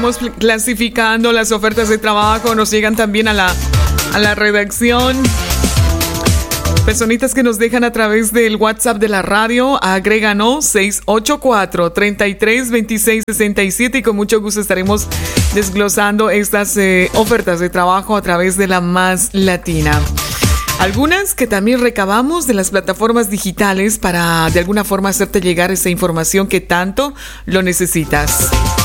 Estamos clasificando las ofertas de trabajo, nos llegan también a la redacción. Personitas que nos dejan a través del WhatsApp de la radio, agréganos 684-332667 y con mucho gusto estaremos desglosando estas ofertas de trabajo a través de la Más Latina. Algunas que también recabamos de las plataformas digitales para de alguna forma hacerte llegar esa información que tanto lo necesitas.